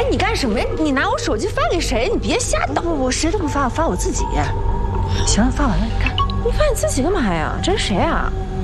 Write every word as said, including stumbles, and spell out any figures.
你干什么呀？你拿我手机发给谁？你别瞎捣！ 不，我谁都不发，我发我自己。行了，发完了，你看。 你发你自己干嘛呀？这是谁啊？